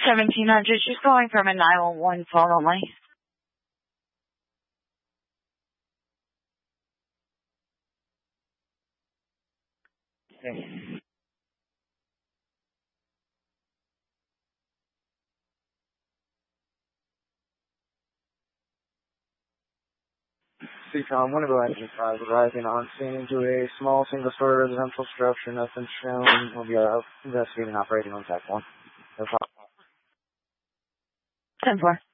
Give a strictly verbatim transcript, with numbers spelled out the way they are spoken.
seventeen hundred, she's calling from a nine one one phone only. Okay. C-Com, one of the engine five arriving on scene to a small single-story residential structure, nothing shown. We'll be uh, investigating operating on type one. No problem. ten four.